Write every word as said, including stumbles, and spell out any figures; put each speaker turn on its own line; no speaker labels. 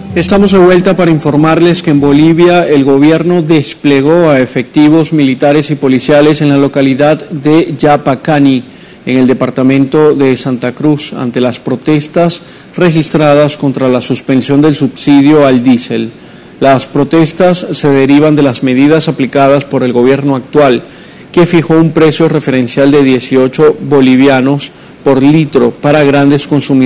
Estamos de vuelta para informarles que en Bolivia el gobierno desplegó a efectivos militares y policiales en la localidad de Yapacani, en el departamento de Santa Cruz, ante las protestas registradas contra la suspensión del subsidio al diésel. Las protestas se derivan de las medidas aplicadas por el gobierno actual, que fijó un precio referencial de dieciocho bolivianos por litro para grandes consumidores